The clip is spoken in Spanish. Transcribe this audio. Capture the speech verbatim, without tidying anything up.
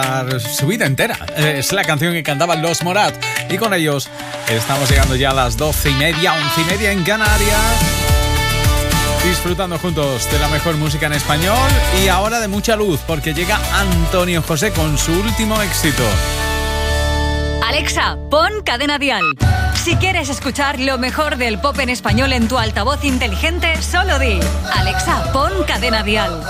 su vida entera. Es la canción que cantaban los Morat. Y con ellos estamos llegando ya a las doce y media, once y media en Canarias, disfrutando juntos de la mejor música en español y ahora de mucha luz, porque llega Antonio José con su último éxito. Alexa, pon Cadena Dial. Si quieres escuchar lo mejor del pop en español en tu altavoz inteligente, solo di: Alexa, pon Cadena Dial.